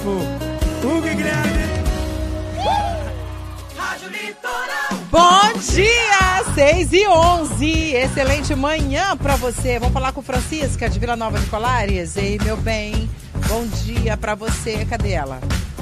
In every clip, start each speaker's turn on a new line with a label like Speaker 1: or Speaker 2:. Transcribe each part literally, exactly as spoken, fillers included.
Speaker 1: novo. Hugo e Grande.
Speaker 2: Rádio Litoral.
Speaker 3: Bom dia, seis e onze. Excelente manhã pra você. Vamos falar com Francisca de Vila Nova de Colares. Ei, meu bem, bom dia pra você. Cadê ela?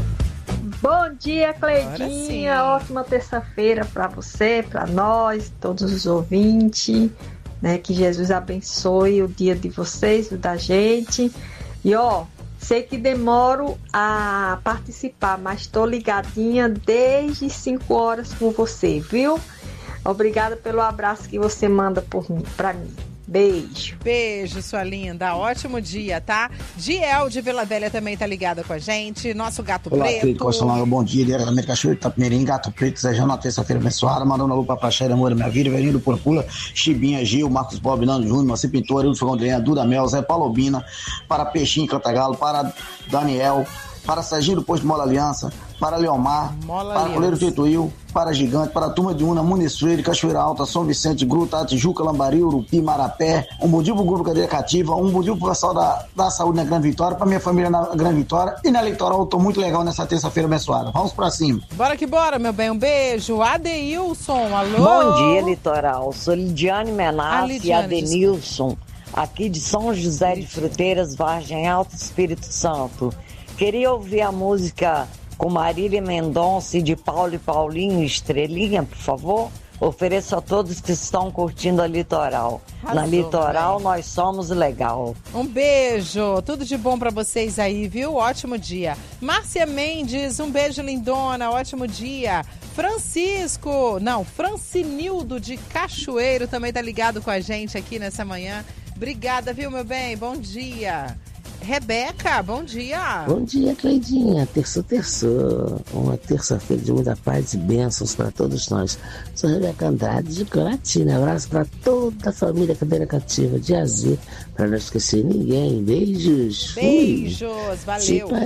Speaker 4: Bom dia, Cleidinha. Ótima terça-feira para você, para nós, todos os ouvintes. Né? Que Jesus abençoe o dia de vocês, o da gente. E ó, sei que demoro a participar, mas estou ligadinha desde cinco horas com você, viu? Obrigada pelo abraço que você manda por mim, para mim. Beijo.
Speaker 3: Beijo, sua linda. Ótimo dia, tá? Diel de Vila Velha também tá ligada com a gente. Nosso gato
Speaker 5: Olá,
Speaker 3: preto.
Speaker 5: Cleide Costa Longa, bom dia. Diretamente Cachoeiro, Itapemirim, Gato Preto, desejando uma terça-feira abençoada, mandando a lupa pra Xera Moura, minha vida, Velhinho do Porpula, Chibinha, Gil, Marcos Bob, Nando Júnior, Marci Pintor, Hildo Fogondrinha, Duda Mel, Zé Paulo Albina, para Peixinho, Cantagalo, para Daniel, para Serginho do Posto Mola Aliança, para Leomar,
Speaker 3: Mola
Speaker 5: para
Speaker 3: Aliança.
Speaker 5: Coleiro Tituil, para Gigante, para a Turma de Una, Muniz Freire, Cachoeira Alta, São Vicente, Gruta, Tijuca, Lambari, Urupi, Marapé, um bom dia pro grupo Cadeira Cativa, um bom dia pro pessoal da, da saúde na Grande Vitória, para minha família na Grande Vitória e na Litoral. Eu tô muito legal nessa terça-feira abençoada. Vamos pra cima.
Speaker 3: Bora que bora, meu bem. Um beijo. Adeilson, alô?
Speaker 6: Bom dia, Litoral. Sou Lidiane
Speaker 3: Ah,
Speaker 6: Menassi e
Speaker 3: Lidiane,
Speaker 6: Adenilson, aqui de São José de Fruteiras, Vargem Alta, Espírito Santo. Queria ouvir a música com Marília Mendonça e de Paulo e Paulinho, Estrelinha, por favor. Ofereço a todos que estão curtindo a Litoral.
Speaker 3: Arrasou,
Speaker 6: Na Litoral,
Speaker 3: bem.
Speaker 6: nós somos legal.
Speaker 3: Um beijo, tudo de bom pra vocês aí, viu? Ótimo dia. Márcia Mendes, um beijo, lindona, ótimo dia. Francisco, não, Francinildo de Cachoeiro também tá ligado com a gente aqui nessa manhã. Obrigada, viu, meu bem? Bom dia. Rebeca, bom dia.
Speaker 7: Bom dia, Cleidinha. Terçou, terçou. Uma terça-feira de muita paz e bênçãos para todos nós. Sou Rebeca Andrade de Colatina. Abraço para toda a família Cadeira Cativa de A Z, para não esquecer ninguém. Beijos.
Speaker 3: Beijos,
Speaker 7: Fui.
Speaker 3: valeu.
Speaker 7: De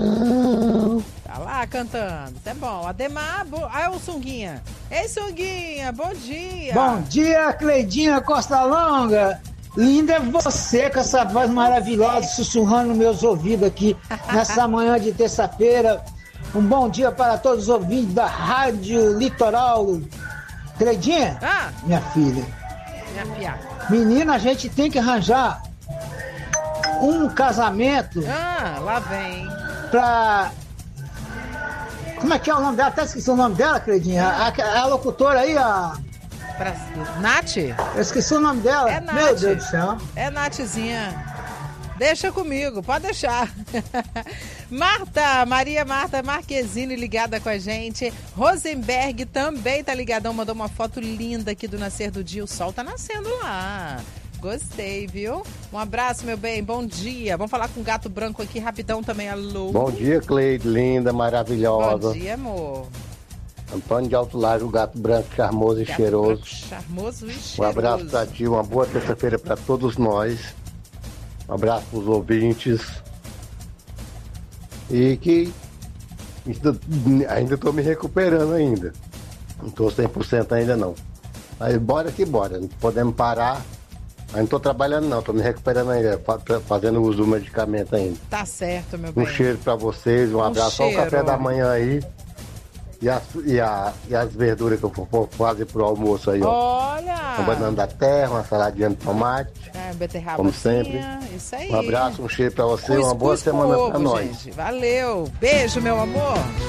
Speaker 7: paixão.
Speaker 3: Tá lá cantando, tá bom. Ademar, bo... ah, é o Sunguinha. Ei, Sunguinha, bom dia.
Speaker 8: Bom dia, Cleidinha Costa Longa. Linda é você com essa voz maravilhosa sussurrando nos meus ouvidos aqui nessa manhã de terça-feira. Um bom dia para todos os ouvintes da Rádio Litoral. Cleidinha,
Speaker 3: ah,
Speaker 8: minha filha,
Speaker 3: minha filha.
Speaker 8: Menina, a gente tem que arranjar um casamento.
Speaker 3: Ah, lá vem.
Speaker 8: Pra... Como é que é o nome dela? Até esqueci o nome dela, Cleidinha. A, a, a locutora aí, a...
Speaker 3: Pra... Nath?
Speaker 8: Eu esqueci o nome dela.
Speaker 3: É Nath.
Speaker 8: Meu Deus do céu.
Speaker 3: É Nathzinha. Deixa comigo, pode deixar. Marta, Maria Marta Marquezine ligada com a gente. Rosenberg também tá ligadão, mandou uma foto linda aqui do nascer do dia. O sol tá nascendo lá. Gostei, viu? Um abraço, meu bem, bom dia. Vamos falar com o gato branco aqui rapidão também, alô.
Speaker 9: Bom dia, Cleide, linda, maravilhosa.
Speaker 3: Bom dia, amor.
Speaker 9: Antônio de Alto Lago, o gato branco, charmoso
Speaker 3: gato
Speaker 9: e cheiroso.
Speaker 3: Branco, charmoso e cheiroso.
Speaker 9: Um abraço pra ti, uma boa terça-feira pra todos nós. Um abraço pros ouvintes. E que ainda tô me recuperando ainda. Não tô cem por cento ainda não. Mas bora que bora, não podemos parar. Mas não tô trabalhando não, tô me recuperando ainda, fazendo uso do medicamento ainda.
Speaker 3: Tá certo, meu bem.
Speaker 9: Um cheiro pra vocês, um, um abraço. Só o café da manhã aí. E, a, e, a, e as verduras que eu vou fazer pro almoço aí, ó.
Speaker 3: Olha!
Speaker 9: Um banana da terra, uma saladinha de tomate.
Speaker 3: É, beterraba.
Speaker 9: Como sempre.
Speaker 3: Isso aí.
Speaker 9: Um abraço, um cheiro pra você,
Speaker 3: Cus,
Speaker 9: uma boa
Speaker 3: cus
Speaker 9: semana
Speaker 3: ovo,
Speaker 9: pra nós.
Speaker 3: Gente. Valeu. Beijo, meu amor.